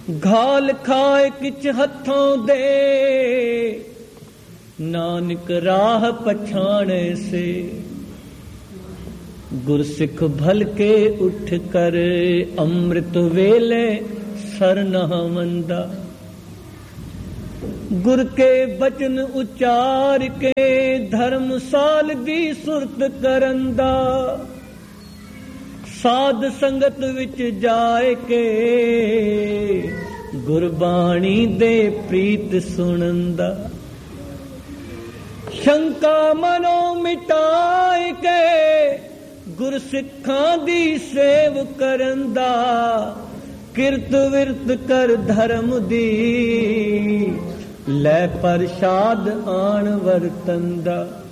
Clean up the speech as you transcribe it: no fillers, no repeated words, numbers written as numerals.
घाल खाए किछ हथों दे, नानक राह पछाणे से। गुरसिख भल के उठ कर, अमृत वेले सरनावंदा। गुर के बचन उचार के, धर्मसाल दी सुरत करंदा। साध संगत विच जाए के, गुरबाणी दे प्रीत सुनंदा। शंका मनो मिटाए के, गुरसिखां दी सेव करंदा। किरत विरत कर धर्म दी, लै प्रसाद आण वरतंदा।